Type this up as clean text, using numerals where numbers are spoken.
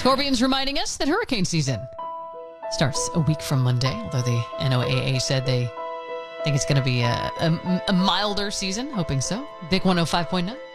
Scorpions reminding us that hurricane season starts a week from Monday, although the NOAA said they think it's going to be a milder season. Hoping so. Vic 105.9.